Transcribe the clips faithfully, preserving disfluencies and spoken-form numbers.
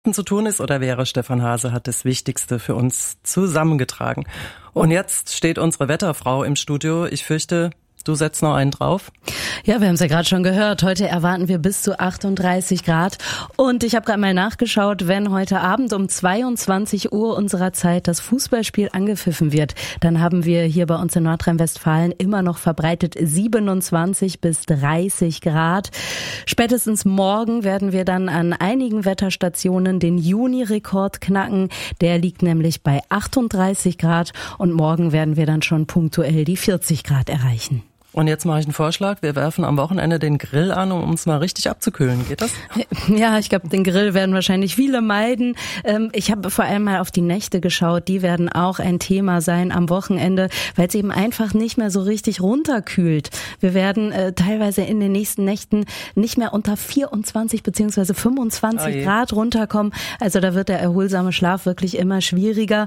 zu tun ist oder wäre, Stefan Hase hat das Wichtigste für uns zusammengetragen. Und jetzt steht unsere Wetterfrau im Studio. Ich fürchte, du setzt noch einen drauf. Ja, wir haben es ja gerade schon gehört. Heute erwarten wir bis zu achtunddreißig Grad. Und ich habe gerade mal nachgeschaut, wenn heute Abend um zweiundzwanzig Uhr unserer Zeit das Fußballspiel angepfiffen wird, dann haben wir hier bei uns in Nordrhein-Westfalen immer noch verbreitet siebenundzwanzig bis dreißig Grad. Spätestens morgen werden wir dann an einigen Wetterstationen den Juni-Rekord knacken. Der liegt nämlich bei achtunddreißig Grad und morgen werden wir dann schon punktuell die vierzig Grad erreichen. Und jetzt mache ich einen Vorschlag. Wir werfen am Wochenende den Grill an, um uns mal richtig abzukühlen. Geht das? Ja, ich glaube, den Grill werden wahrscheinlich viele meiden. Ich habe vor allem mal auf die Nächte geschaut. Die werden auch ein Thema sein am Wochenende, weil es eben einfach nicht mehr so richtig runterkühlt. Wir werden äh, teilweise in den nächsten Nächten nicht mehr unter vierundzwanzig beziehungsweise fünfundzwanzig oh Grad runterkommen. Also da wird der erholsame Schlaf wirklich immer schwieriger.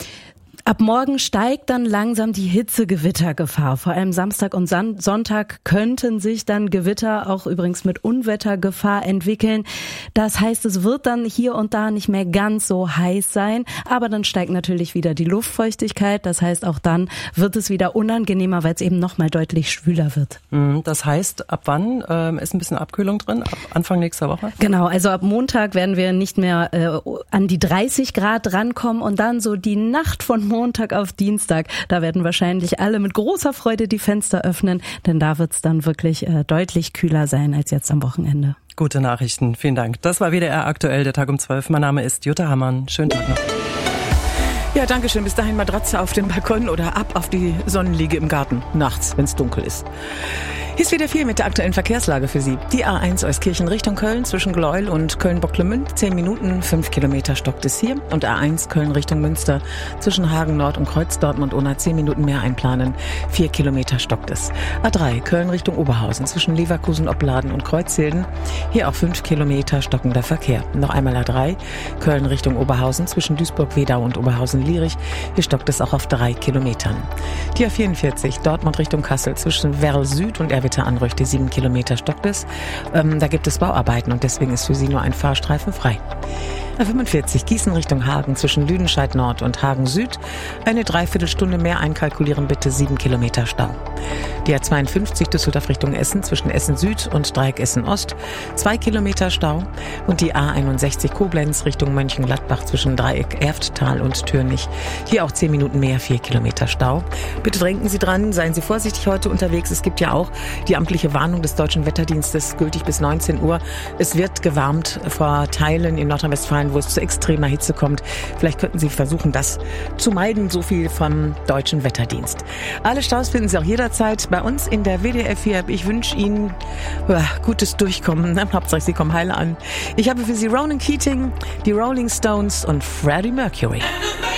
Ab morgen steigt dann langsam die Hitzegewittergefahr. Vor allem Samstag und Sonntag könnten sich dann Gewitter auch übrigens mit Unwettergefahr entwickeln. Das heißt, es wird dann hier und da nicht mehr ganz so heiß sein, aber dann steigt natürlich wieder die Luftfeuchtigkeit. Das heißt, auch dann wird es wieder unangenehmer, weil es eben noch mal deutlich schwüler wird. Das heißt, ab wann ähm, ist ein bisschen Abkühlung drin? Ab Anfang nächster Woche? Genau, also ab Montag werden wir nicht mehr äh, an die dreißig Grad rankommen und dann so die Nacht von Montag auf Dienstag, da werden wahrscheinlich alle mit großer Freude die Fenster öffnen, denn da wird es dann wirklich äh, deutlich kühler sein als jetzt am Wochenende. Gute Nachrichten, vielen Dank. Das war W D R aktuell, der Tag um zwölf. Mein Name ist Jutta Hammann. Schönen Tag noch. Ja, danke schön. Bis dahin Matratze auf dem Balkon oder ab auf die Sonnenliege im Garten, nachts, wenn es dunkel ist. Hier ist wieder viel mit der aktuellen Verkehrslage für Sie. Die A eins Euskirchen Richtung Köln zwischen Gleuel und Köln-Bocklemünd. zehn Minuten, fünf Kilometer stockt es hier. Und A eins Köln Richtung Münster zwischen Hagen Nord und Kreuz Dortmund ohne zehn Minuten mehr einplanen. vier Kilometer stockt es. A drei Köln Richtung Oberhausen zwischen Leverkusen, Opladen und Kreuzhilden. Hier auch fünf Kilometer stockender Verkehr. Noch einmal A drei Köln Richtung Oberhausen zwischen Duisburg-Wedau und Oberhausen-Lierich. Hier stockt es auch auf drei Kilometern. Die A vierundvierzig Dortmund Richtung Kassel zwischen Werl Süd und Erwitter Anrüchte sieben Kilometer stockt es. Ähm, da gibt es Bauarbeiten und deswegen ist für Sie nur ein Fahrstreifen frei. A fünfundvierzig Gießen Richtung Hagen zwischen Lüdenscheid Nord und Hagen Süd. Eine Dreiviertelstunde mehr einkalkulieren bitte, sieben Kilometer Stau. Die A zweiundfünfzig Düsseldorf Richtung Essen zwischen Essen Süd und Dreieck Essen Ost. zwei Kilometer Stau. Und die A einundsechzig Koblenz Richtung Mönchengladbach zwischen Dreieck Erfttal und Türnich. Hier auch zehn Minuten mehr, vier Kilometer Stau. Bitte denken Sie dran, seien Sie vorsichtig heute unterwegs. Es gibt ja auch die amtliche Warnung des Deutschen Wetterdienstes, gültig bis neunzehn Uhr. Es wird gewarnt vor Teilen in Nordrhein-Westfalen, wo es zu extremer Hitze kommt. Vielleicht könnten Sie versuchen, das zu meiden. So viel vom Deutschen Wetterdienst. Alle Staus finden Sie auch jederzeit bei uns in der W D R vier. Ich wünsche Ihnen ja, gutes Durchkommen. Hauptsache, Sie kommen heile an. Ich habe für Sie Ronan Keating, die Rolling Stones und Freddie Mercury.